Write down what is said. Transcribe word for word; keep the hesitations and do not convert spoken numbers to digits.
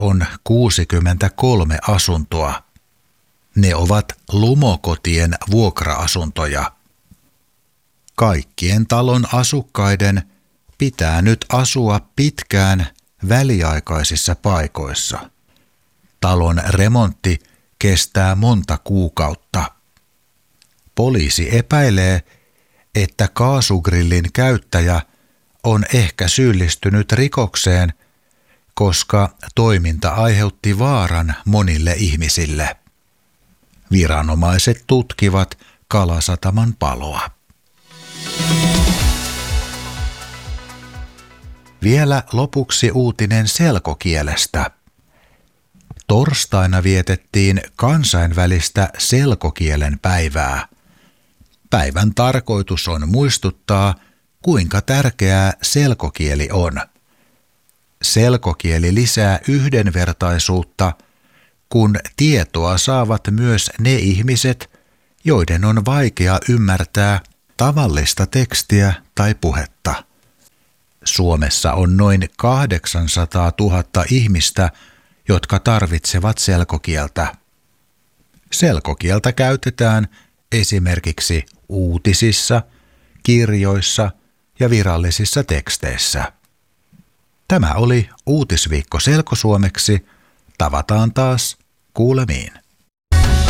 on kuusikymmentäkolme asuntoa. Ne ovat lumokotien vuokra-asuntoja. Kaikkien talon asukkaiden pitää nyt asua pitkään väliaikaisissa paikoissa. Talon remontti kestää monta kuukautta. Poliisi epäilee, että kaasugrillin käyttäjä on ehkä syyllistynyt rikokseen, koska toiminta aiheutti vaaran monille ihmisille. Viranomaiset tutkivat Kalasataman paloa. Vielä lopuksi uutinen selkokielestä. Torstaina vietettiin kansainvälistä selkokielen päivää. Päivän tarkoitus on muistuttaa, kuinka tärkeää selkokieli on. Selkokieli lisää yhdenvertaisuutta, kun tietoa saavat myös ne ihmiset, joiden on vaikea ymmärtää tavallista tekstiä tai puhetta. Suomessa on noin kahdeksansataatuhatta ihmistä, jotka tarvitsevat selkokieltä. Selkokieltä käytetään esimerkiksi uutisissa, kirjoissa ja virallisissa teksteissä. Tämä oli Uutisviikko selkosuomeksi. Tavataan taas kuulemiin.